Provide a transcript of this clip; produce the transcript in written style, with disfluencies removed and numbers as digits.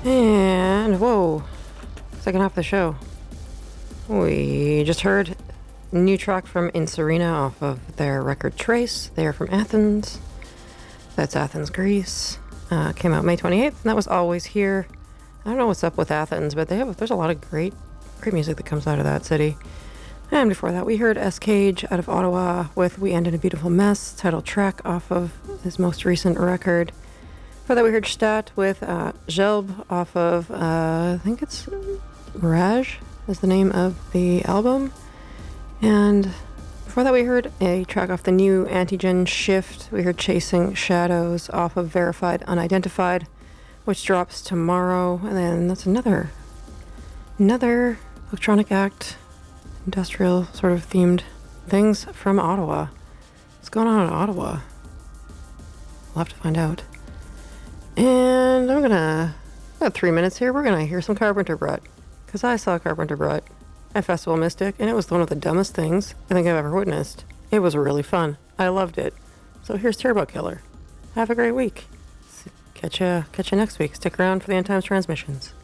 And, whoa, second half of the show. We just heard a new track from Insurina off of their record Trace. They are from Athens. That's Athens, Greece. Came out May 28th, and that was Always Here. I don't know what's up with Athens, but there's a lot of great music that comes out of that city. And before that, we heard S. Cage out of Ottawa with We End in a Beautiful Mess, title track off of his most recent record. Before that, we heard Stat with Gelb off of, I think it's Raj is the name of the album. And before that, we heard a track off the new Antigen Shift. We heard Chasing Shadows off of Verified Unidentified, which drops tomorrow. And then that's another electronic act, industrial sort of themed things from Ottawa. What's going on in Ottawa? We'll have to find out. And about 3 minutes here, we're gonna hear some Carpenter Brut. Because I saw Carpenter Brut at Festival Mystic, and it was one of the dumbest things I think I've ever witnessed. It was really fun. I loved it. So here's Turbo Killer. Have a great week. Catch you next week. Stick around for the End Times transmissions.